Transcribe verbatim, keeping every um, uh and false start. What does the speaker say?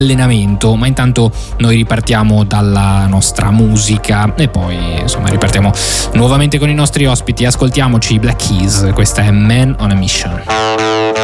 allenamento, ma intanto noi ripartiamo dalla nostra musica e poi insomma ripartiamo nuovamente con i nostri ospiti. Ascoltiamoci i Black Keys, questa è Man on a Mission.